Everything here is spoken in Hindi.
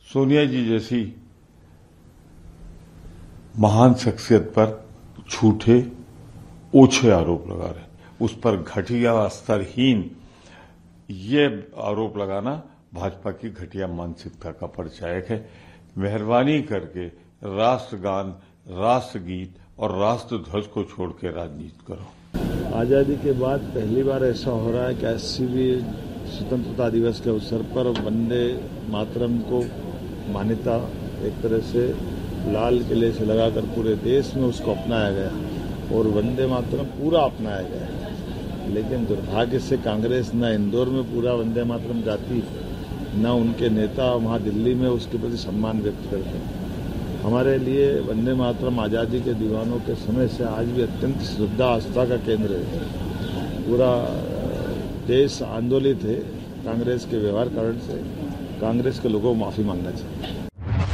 सोनिया जी जैसी महान शख्सियत पर झूठे ओछे आरोप लगा रहे, उस पर घटिया स्तरहीन ये आरोप लगाना भाजपा की घटिया मानसिकता का परिचायक है। मेहरबानी करके राष्ट्रगान, राष्ट्रगीत और राष्ट्रध्वज को छोड़ के राजनीति करो। आजादी के बाद पहली बार ऐसा हो रहा है कि 80वें स्वतंत्रता दिवस के अवसर पर वंदे मातरम को मान्यता एक तरह से लाल किले से लगाकर पूरे देश में उसको अपनाया गया और वंदे मातरम पूरा अपनाया गया। लेकिन दुर्भाग्य से कांग्रेस न इंदौर में पूरा वंदे मातरम गाती, न उनके नेता वहां दिल्ली में उसके प्रति सम्मान व्यक्त करते। हमारे लिए वंदे मातरम आज़ादी के दीवानों के समय से आज भी अत्यंत श्रद्धा आस्था का केंद्र है। पूरा देश आंदोलित है कांग्रेस के व्यवहार कारण से। कांग्रेस के लोगों को माफी मांगना चाहिए।